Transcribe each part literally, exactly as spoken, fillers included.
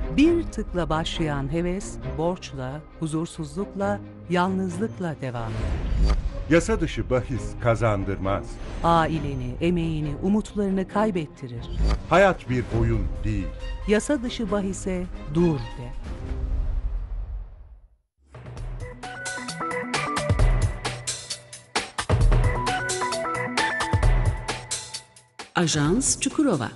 Bir tıkla başlayan heves, borçla, huzursuzlukla, yalnızlıkla devam eder. Yasa dışı bahis kazandırmaz. Aileni, emeğini, umutlarını kaybettirir. Hayat bir oyun değil. Yasa dışı bahise dur de. Ajans Çukurova.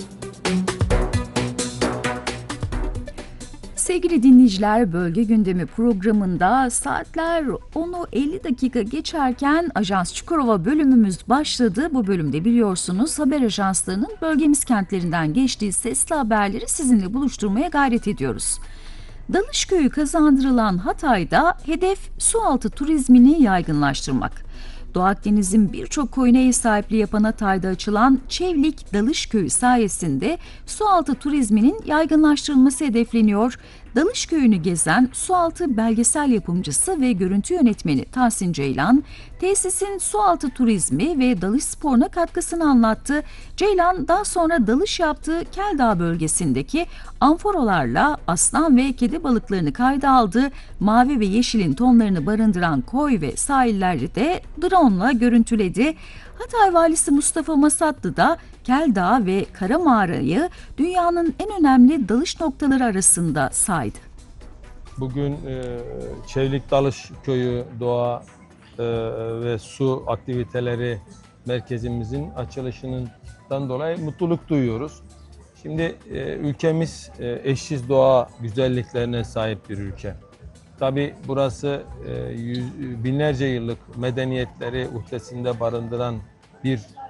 Sevgili dinleyiciler, Bölge Gündemi programında saatler onu elli dakika geçerken Ajans Çukurova bölümümüz başladı. Bu bölümde biliyorsunuz haber ajanslarının bölgemiz kentlerinden geçtiği sesli haberleri sizinle buluşturmaya gayret ediyoruz. Dalışköy'ü kazandırılan Hatay'da hedef sualtı turizmini yaygınlaştırmak. Doğu Akdeniz'in birçok koyuna ev sahipliği yapan Hatay'da açılan Çevlik Dalışköyü sayesinde sualtı turizminin yaygınlaştırılması hedefleniyor. Dalışköy'ünü gezen sualtı belgesel yapımcısı ve görüntü yönetmeni Tahsin Ceylan, tesisin sualtı turizmi ve dalış sporuna katkısını anlattı. Ceylan daha sonra dalış yaptığı Keldağ bölgesindeki amforolarla aslan ve kedi balıklarını kayda aldı. Mavi ve yeşilin tonlarını barındıran koy ve sahilleri de drone'la görüntüledi. Hatay Valisi Mustafa Masatlı da Keldağ ve Kara Mağara'yı dünyanın en önemli dalış noktaları arasında saydı. Bugün e, Çevlik Dalış Köyü Doğa e, ve Su Aktiviteleri Merkezimizin açılışından dolayı mutluluk duyuyoruz. Şimdi e, ülkemiz e, eşsiz doğa güzelliklerine sahip bir ülke. Tabii burası e, yüz, binlerce yıllık medeniyetleri uhdesinde barındıran bir